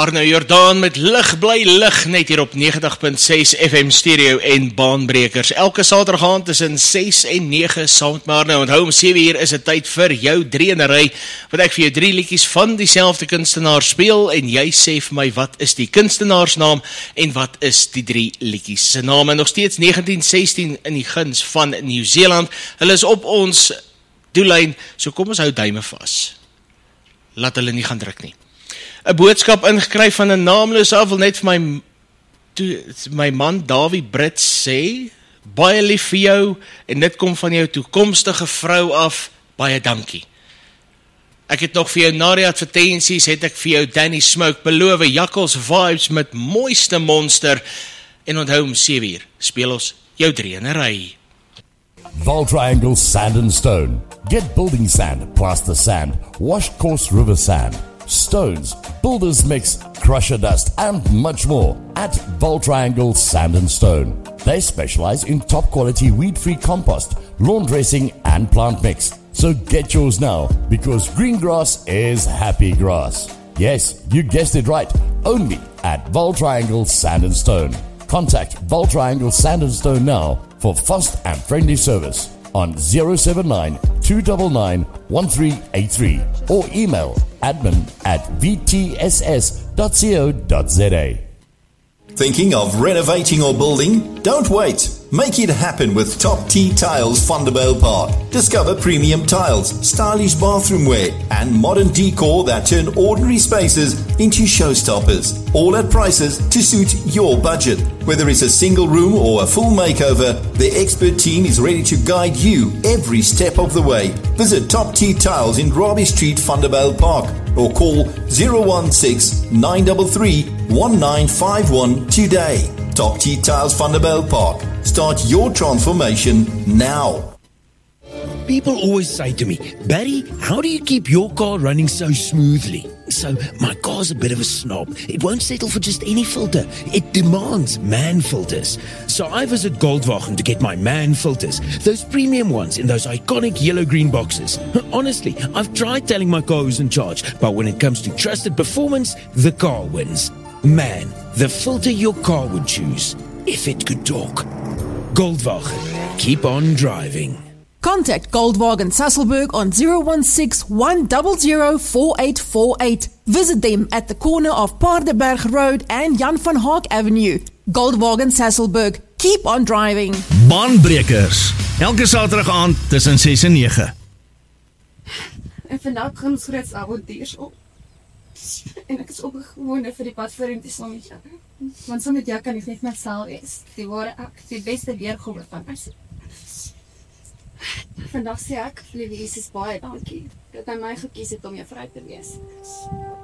Arno Jordaan met lig bly lig net hier op 90.6 FM stereo en baanbrekers. Elke Saterdag aand tussen 6 en 9 saam met Arno. Onthou om 7 uur is dit tyd vir jou drieënery, wat ek vir jou 3 liedjies van dieselfde kunstenaar speel en jy sê vir my wat is die kunstenaarsnaam en wat is die 3 liedjies se name. Nog steeds 1916 in die guns van Nieu-Seeland. Hulle is op ons doellyn, so kom ons hou duime vas. Laat hulle nie gaan druk nie. 'n boodskap ingekry van 'n naamloos af, wil net vir my man Dawie Brits sê, baie lief vir jou, en dit kom van jou toekomstige vrou af, baie dankie. Ek het nog vir jou na die advertensies, het ek vir jou Danny Smoke beloof, Jakkals Vibes met mooiste monster, en onthou om 7 uur, speel ons jou drieënery. Val Triangle Sand and Stone. Get building sand, plaster sand, washed coarse river sand, stones, builder's mix, crusher dust, and much more at Val Triangle Sand and Stone. They specialize in top quality weed-free compost, lawn dressing, and plant mix. So get yours now, because green grass is happy grass. Yes, you guessed it right. Only at Val Triangle Sand and Stone. Contact Val Triangle Sand and Stone now for fast and friendly service on 079 299 1383 or email admin@vtss.co.za. Thinking of renovating or building? Don't wait. Make it happen with Top T Tiles Vanderbijl Park. Discover premium tiles, stylish bathroomware, and modern decor that turn ordinary spaces into showstoppers. All at prices to suit your budget. Whether it's a single room or a full makeover, the expert team is ready to guide you every step of the way. Visit Top T Tiles in Robbie Street, Vanderbijl Park, or call 016 933 1951 today. Top T Tiles Vanderbijl Park. Start your transformation now. People always say to me, Barry, how do you keep your car running so smoothly? So, my car's a bit of a snob. It won't settle for just any filter. It demands MAN filters. So I visit Goldwagen to get my MAN filters. Those premium ones in those iconic yellow-green boxes. Honestly, I've tried telling my car who's in charge, but when it comes to trusted performance, the car wins. MAN, the filter your car would choose, if it could talk. Goldwagen, keep on driving. Contact Goldwagen Sasolburg on 016-100-4848. Visit them at the corner of Paardeberg Road and Jan van Haak Avenue. Goldwagen Sasolburg, keep on driving. Baanbrekers, elke Saterdag aand tussen 6 en 9. En vandag gaan ons grootste avontuurs op. En ek is opgewonde vir die pad vorentoe saam met jou. Want saam met jou kan ek net myself wees. Die ware ek, die beste weergawe van myself. Vandag sê ek, liewe Jesus, baie dankie dat hy my gekies het om jou vrou te wees.